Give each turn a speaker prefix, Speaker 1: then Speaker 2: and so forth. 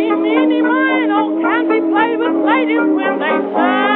Speaker 1: meeny, miny, mino, can't be played with ladies when they say.